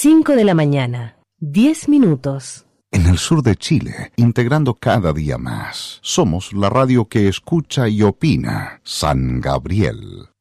5 de la mañana, 10 minutos. En el sur de Chile, integrando cada día más. Somos la radio que escucha y opina. San Gabriel.